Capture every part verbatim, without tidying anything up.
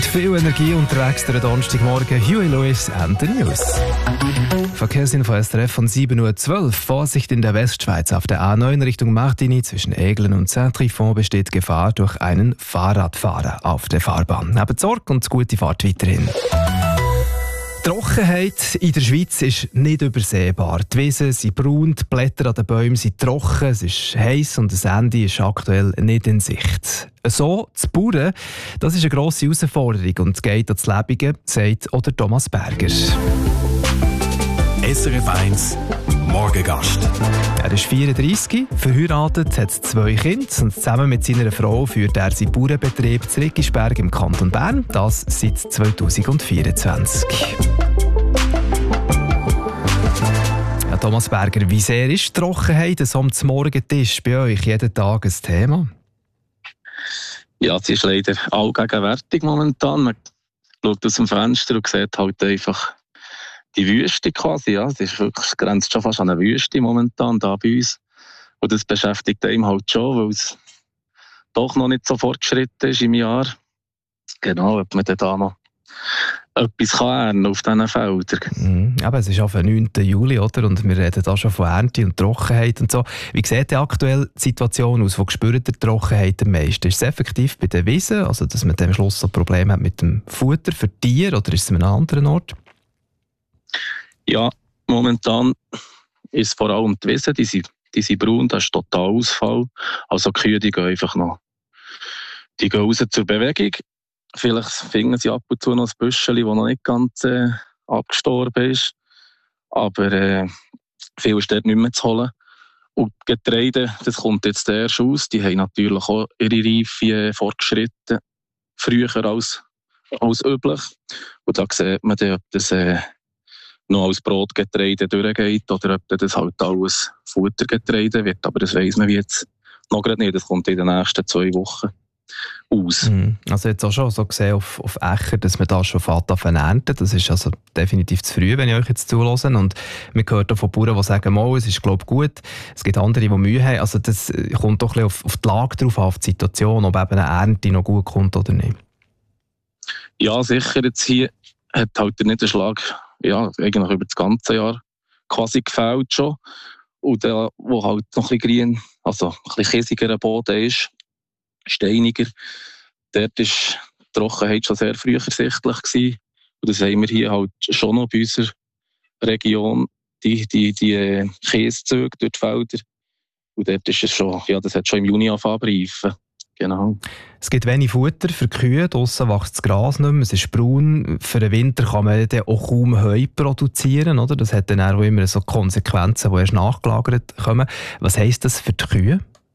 Mit viel Energie unterwegs der Donnerstagmorgen. Huey Lewis and the News. Verkehrsinfo S R F von sieben Uhr zwölf. Vorsicht in der Westschweiz. Auf der A neun Richtung Martigny zwischen Eglen und Saint-Trifon besteht Gefahr durch einen Fahrradfahrer auf der Fahrbahn. Habt Sorge und gute Fahrt weiterhin. Die Trockenheit in der Schweiz ist nicht übersehbar. Die Wiesen sind braun, die Blätter an den Bäumen sind trocken, es ist heiß und das Ende ist aktuell nicht in Sicht. So zu bauen, das ist eine grosse Herausforderung und geht ans Lebige, sagt oder Thomas Berger. S R F eins Morgengast. Er ist vierunddreissig, verheiratet, hat zwei Kinder und zusammen mit seiner Frau führt er seinen Bauernbetrieb zu Riggisberg im Kanton Bern, das seit zweitausendvierundzwanzig. Ja, Thomas Berger, wie sehr ist die Trockenheit so am Morgentisch bei euch jeden Tag ein Thema? Ja, sie ist leider allgegenwärtig momentan. Man schaut aus dem Fenster und sieht halt einfach die Wüste quasi, ja. Es ist wirklich, es grenzt schon fast an eine Wüste momentan da bei uns. Und das beschäftigt einem halt schon, weil es doch noch nicht so fortgeschritten ist im Jahr. Genau, ob man dann da noch etwas kann ernten auf diesen Feldern. Mhm. Aber es ist auf den neunten Juli, oder? Und wir reden da schon von Ernte und Trockenheit und so. Wie sieht die aktuell die Situation aus? Wo spürt ihr die Trockenheit am meisten? Ist es effektiv bei den Wiesen, also dass man am Schluss so Probleme hat mit dem Futter für Tiere, oder ist es an einem anderen Ort? Ja, momentan ist es vor allem die Wiesen, die sind, die sind braun, das ist total Ausfall. Also die Kühe, die gehen einfach noch, die gehen raus zur Bewegung. Vielleicht finden sie ab und zu noch ein Büschel, das noch nicht ganz äh, abgestorben ist. Aber äh, viel ist dort nicht mehr zu holen. Und die Getreide, das kommt jetzt erst aus, die haben natürlich auch ihre Reife äh, fortgeschritten, früher als, als üblich. Und da sieht man dann, ob das äh, noch als Brotgetreide durchgeht oder ob das halt alles Futtergetreide wird. Aber das weiss man jetzt noch gerade nicht. Das kommt in den nächsten zwei Wochen aus. Mhm. Also jetzt auch schon so gesehen auf, auf Äcker, dass man da schon fährt auf ernten. Das ist also definitiv zu früh, wenn ich euch jetzt zuhöre. Und man hört auch von Bauern, die sagen, mal, es ist glaube ich gut. Es gibt andere, die Mühe haben. Also das kommt doch ein bisschen auf, auf die Lage drauf an, auf die Situation, ob eben eine Ernte noch gut kommt oder nicht. Ja, sicher. Jetzt hier hat halt der Niederschlag ja, eigentlich über das ganze Jahr quasi gefällt schon. Und der, wo halt noch ein bisschen grün, also ein bisschen kiesigerer Boden ist, steiniger, dort war die Trockenheit schon sehr früh ersichtlich gewesen. Und das haben wir hier halt schon noch bei unserer Region, die, die, die Kieszüge durch die Felder. Und dort ist es schon, ja, das hat schon im Juni angefangen zu reifen. Genau. Es gibt wenig Futter für die Kühe, draussen wächst das Gras nicht mehr, es ist braun. Für den Winter kann man dann auch kaum Heu produzieren, oder? Das hat dann auch immer so Konsequenzen, die erst nachgelagert kommen. Was heisst das für die Kühe?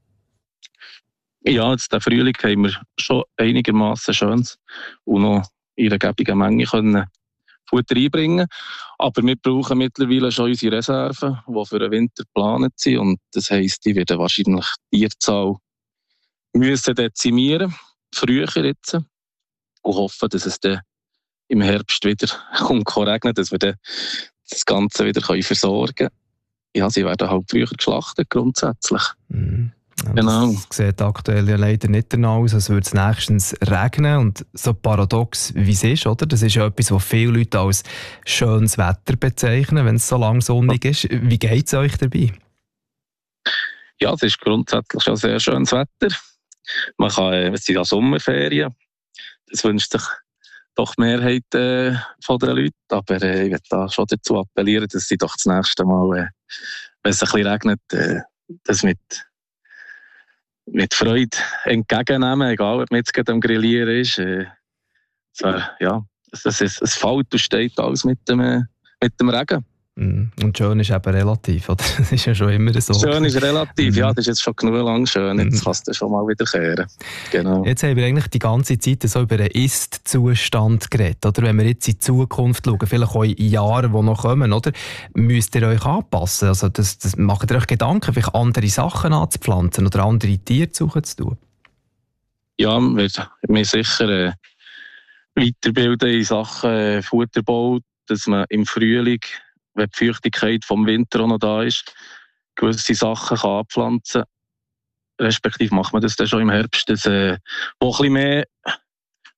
Ja, jetzt den Frühling haben wir schon einigermaßen schönes und noch in einer gäbigen Menge können Futter einbringen. Aber wir brauchen mittlerweile schon unsere Reserven, die für den Winter geplant sind. Und das heisst, die werden wahrscheinlich die Tierzahl müssen dezimieren, früher jetzt, und hoffen, dass es dann im Herbst wieder kommt, regnen, dass wir dann das Ganze wieder versorgen können. Ja, sie werden halt früher geschlachtet, grundsätzlich. Mhm. Ja, genau. Das sieht aktuell ja leider nicht danach aus, als würde es nächstens regnen. Und so paradox wie es ist, oder? Das ist ja etwas, was viele Leute als schönes Wetter bezeichnen, wenn es so lang sonnig ist. Wie geht es euch dabei? Ja, es ist grundsätzlich schon sehr schönes Wetter. Man kann, es sind ja Sommerferien. Das wünscht sich doch die Mehrheit äh, von den Leuten. Aber äh, ich möchte da schon dazu appellieren, dass sie doch das nächste Mal, äh, wenn es ein bisschen regnet, äh, das mit, mit Freude entgegennehmen, egal ob man jetzt gerade am Grillieren ist. Äh, so, ja, es, es, es fällt und steht alles mit dem, äh, mit dem Regen. Und schön ist eben relativ, oder? Das ist ja schon immer so. Schön ist relativ, mhm. ja, das ist jetzt schon genug lang schön, jetzt mhm. kannst du schon mal wieder kehren. Genau. Jetzt haben wir eigentlich die ganze Zeit so über den Ist-Zustand geredet, oder? Wenn wir jetzt in die Zukunft schauen, vielleicht auch in Jahren, die noch kommen, oder? Müsst ihr euch anpassen? Also das, das, macht ihr euch Gedanken, vielleicht andere Sachen anzupflanzen oder andere Tiere zu suchen zu tun? Ja, wir müssen sicher äh, weiterbilden in Sachen äh, Futterbau, dass man im Frühling, wenn die Feuchtigkeit vom Winter auch noch da ist, gewisse Sachen kann anpflanzen kann. Respektive macht man das dann schon im Herbst, dass äh, wo ein bisschen mehr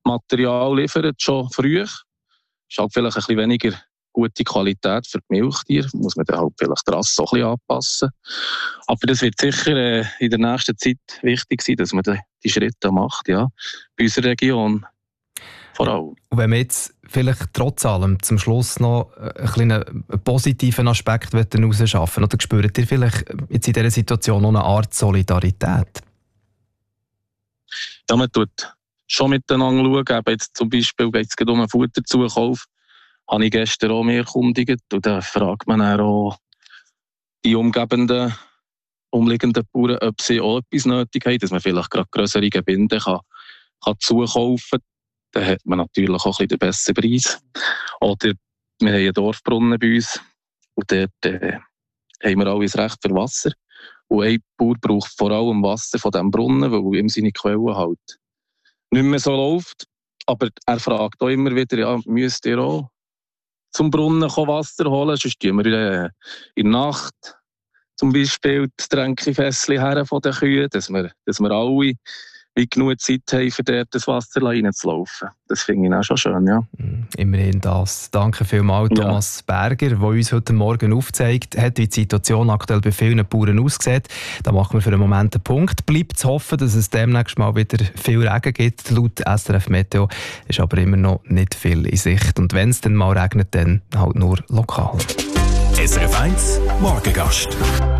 Material liefern, schon früh. Ist halt vielleicht ein bisschen weniger gute Qualität für die Milchtiere, muss man dann halt vielleicht die Rasse auch ein bisschen anpassen. Aber das wird sicher äh, in der nächsten Zeit wichtig sein, dass man die, die Schritte macht, ja, bei unserer Region vor allem. Und wenn wir jetzt vielleicht trotz allem zum Schluss noch einen kleinen positiven Aspekt herausschaffen oder spürt ihr vielleicht jetzt in dieser Situation noch eine Art Solidarität? Ja, man tut schon miteinander schauen, eben jetzt zum Beispiel geht es um einen Futterzukauf, habe ich gestern auch mehr erkundigt und da fragt man dann auch die umgebenden, umliegenden Bauern, ob sie auch etwas nötig haben, dass man vielleicht gerade grössere Gebinde kann, kann zukaufen kann. Dann hat man natürlich auch ein bisschen den besseren Preis. Oder wir haben einen Dorfbrunnen bei uns und dort äh, haben wir alles Recht für Wasser. Und ein Bauer braucht vor allem Wasser von diesem Brunnen, weil ihm seine Quelle halt nicht mehr so läuft. Aber er fragt auch immer wieder, ja, müsst ihr auch zum Brunnen Wasser holen, sonst tun wir in der Nacht zum Beispiel das Tränkefässchen her von den Kühen, dass wir, dass wir alle wie genug Zeit haben, für dort das Wasser reinzulaufen. Das finde ich auch schon schön, ja. Immerhin das. Danke vielmals, Thomas ja. Berger, der uns heute Morgen aufzeigt hat, wie die Situation aktuell bei vielen Bauern aussieht. Da machen wir für einen Moment einen Punkt. Bleibt zu hoffen, dass es demnächst mal wieder viel Regen gibt. Laut S R F Meteo ist aber immer noch nicht viel in Sicht. Und wenn es dann mal regnet, dann halt nur lokal. S R F eins Morgengast.